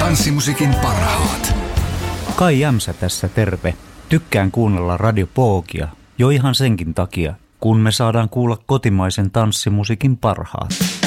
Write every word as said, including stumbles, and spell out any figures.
Tanssimusiikin parhaat. Kai Jämsä tässä terve. Tykkään kuunnella Radio Pookia, jo ihan senkin takia, kun me saadaan kuulla kotimaisen tanssimusiikin parhaat.